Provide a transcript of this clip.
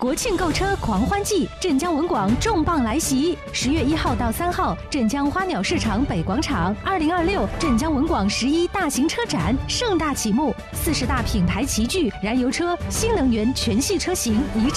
国庆购车狂欢季，镇江文广重磅来袭！10月1号到3号，镇江花鸟市场北广场，2026镇江文广11大型车展盛大启幕，40大品牌齐聚，燃油车、新能源全系车型一